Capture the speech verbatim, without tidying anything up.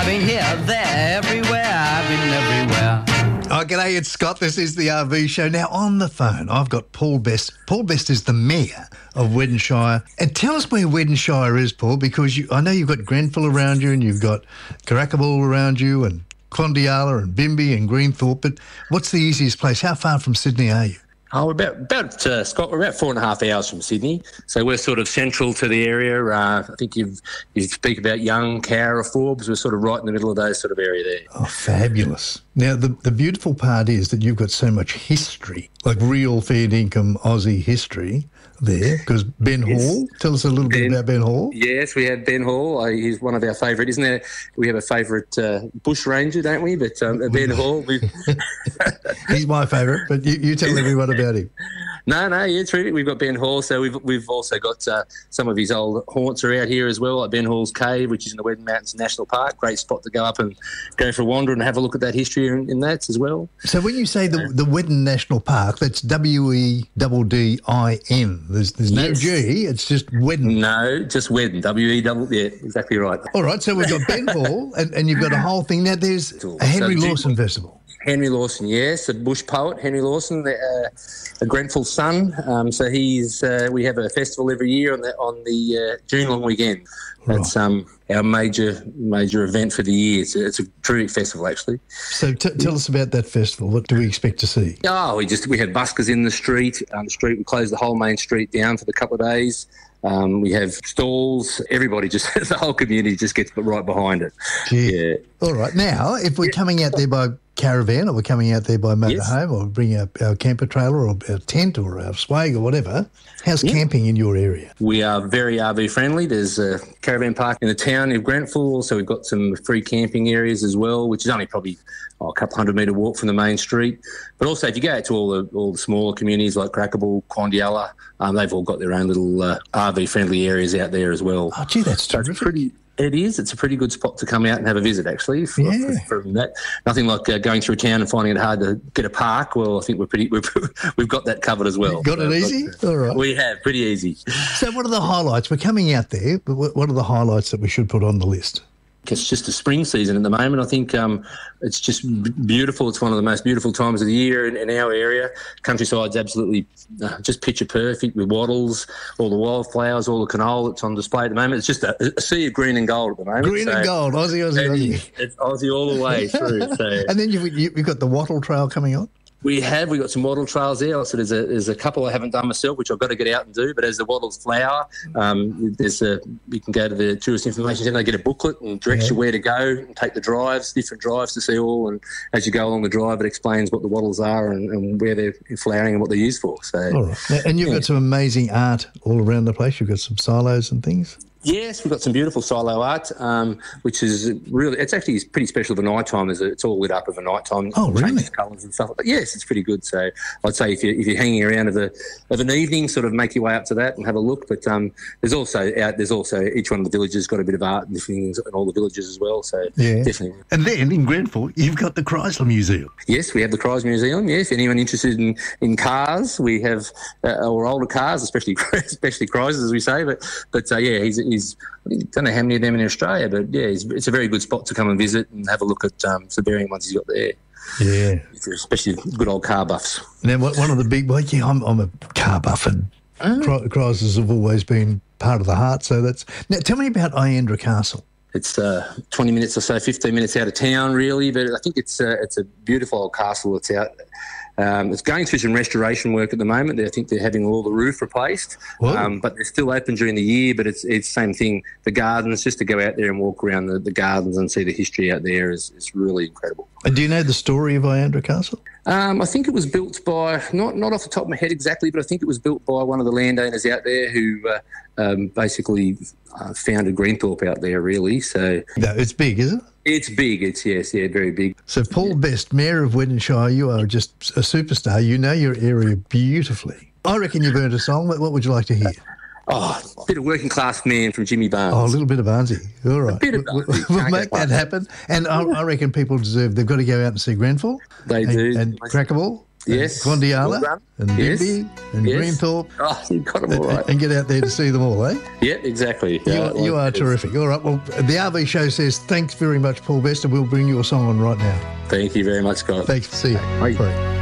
been here, there, everywhere. I've been everywhere. Oh, g'day, it's Scott. This is the R V Show. Now, on the phone, I've got Paul Best. Paul Best is the Mayor of Weddenshire. And tell us where Weddenshire is, Paul, because you, I know you've got Grenfell around you and you've got Caracabal around you and Condiala and Bimby and Greenthorpe. But what's the easiest place? How far from Sydney are you? Oh, we're about, about uh, Scott, we're about four and a half hours from Sydney. So we're sort of central to the area. Uh, I think you've, you speak about Young, Cowra, Forbes. We're sort of right in the middle of those sort of area there. Oh, fabulous. Now, the, the beautiful part is that you've got so much history, like real fair income Aussie history there, because Ben yes. Hall, tell us a little ben, bit about Ben Hall. Yes, we have Ben Hall. Uh, he's one of our favourite, isn't there? We have a favourite uh, bush ranger, don't we? But um, Ben Hall. He's my favourite, but you, you tell everyone about him. No, no, yeah, it's really, we've got Ben Hall. So we've we've also got uh, some of his old haunts are out here as well, like Ben Hall's Cave, which is in the Wedding Mountains National Park. Great spot to go up and go for a wander and have a look at that history in, in that as well. So when you say the the Wedding National Park, that's W E D D I N. There's there's no yes. G. It's just Wedding. No, just Wedding. W E double. Yeah, exactly right. All right. So we've got Ben Hall, and, and you've got a whole thing. Now there's a Henry so, Lawson Festival. Henry Lawson, yes, a bush poet, Henry Lawson, the, uh, a Grenfell son. Um, so he's uh, we have a festival every year on the on the uh, June long weekend. That's right. um, our major major event for the year. It's a, it's a terrific festival, actually. So t- tell us about that festival. What do we expect to see? Oh, we just we had buskers in the street. Um, the street we closed the whole main street down for the couple of days. Um, we have stalls. Everybody just, the whole community just gets right behind it. Gee. Yeah. All right. Now, if we're yeah. coming out there by caravan or we're coming out there by motorhome yes. or bringing our, our camper trailer or our tent or our swag or whatever, how's yeah. camping in your area? We are very R V friendly. There's a caravan park in the town of Grenfell. So we've got some free camping areas as well, which is only probably oh, a couple hundred metre walk from the main street. But also if you go out to all the all the smaller communities like Caracabal, Condiala, um, they've all got their own little uh, R V friendly areas out there as well. Oh, gee, that's so terrific. It's pretty, It is. It's a pretty good spot to come out and have a visit, actually. For, yeah. for, from that, nothing like uh, going through town and finding it hard to get a park. Well, I think we're pretty. We've, we've got that covered as well. Got it so easy. Got, all right. We have pretty easy. So, what are the highlights? We're coming out there, but what are the highlights that we should put on the list? It's just a spring season at the moment. I think um, it's just beautiful. It's one of the most beautiful times of the year in, in our area. Countryside's absolutely uh, just picture perfect with wattles, all the wildflowers, all the canola that's on display at the moment. It's just a, a sea of green and gold at the moment. Green so, and gold, Aussie, Aussie, Aussie. It's Aussie all the way through. So. And then you've, you've got the wattle trail coming on? We have. We've got some wattle trails there. So there's a there's a couple I haven't done myself, which I've got to get out and do. But as the wattles flower, um, there's a you can go to the Tourist Information Centre, get a booklet and directs yeah. you where to go and take the drives, different drives to see all. And as you go along the drive, it explains what the wattles are and, and where they're flowering and what they're used for. So, all right. Now, and you've yeah. got some amazing art all around the place. You've got some silos and things. Yes, we've got some beautiful silo art, um, which is really, it's actually pretty special for night time. It's all lit up over night time. Oh, really? Changes colours and stuff. But yes, it's pretty good. So I'd say if, you, if you're hanging around of, a, of an evening, sort of make your way up to that and have a look. But um, there's also out, there's also each one of the villages got a bit of art and things in all the villages as well. So yeah. definitely. And then in Grenfell, you've got the Chrysler Museum. Yes, we have the Chrysler Museum. Yes, anyone interested in, in cars, we have, uh, or older cars, especially especially Chryslers, as we say. But but uh, yeah, he's he's. I don't know how many of them in Australia, but yeah, it's, it's a very good spot to come and visit and have a look at um, some varying ones he's got there. Yeah. Especially good old car buffs. Now, one of the big, well, yeah, I'm, I'm a car buff and oh. Chryslers have always been part of the heart. So that's, now tell me about Iandra Castle. It's uh, twenty minutes or so, fifteen minutes out of town, really, but I think it's uh, it's a beautiful old castle. It's out. Um, it's going through some restoration work at the moment. I think they're having all the roof replaced, um, but they're still open during the year. But it's it's same thing. The gardens, just to go out there and walk around the, the gardens and see the history out there is, is really incredible. And do you know the story of Iandra Castle? Um, I think it was built by, not not off the top of my head exactly, but I think it was built by one of the landowners out there who uh, um, basically uh, founded Greenthorpe out there, really. So no, it's big, is it? It's big. It's, yes, yeah, very big. So Paul Best, Mayor of Weddenshire, you are just a superstar. You know your area beautifully. I reckon you've earned a song. What would you like to hear? Oh, a bit of Working Class Man from Jimmy Barnes. Oh, a little bit of Barnesy. All right. A bit of Barnesy. We'll, we'll make that happen. And I, I reckon people deserve, they've got to go out and see Grenfell. They and, do. And Caracabal. Yes. Glondiala, Well and yes. Dimby, and Yes. Greenthorpe. Oh, you got them all and, right. and get out there to see them all, eh? Yeah, exactly. You, Yeah, are, you are terrific. All right, well, the R V Show says thanks very much, Paul Best, and we'll bring your song on right now. Thank you very much, Scott. Thanks. See you. Bye. Bye.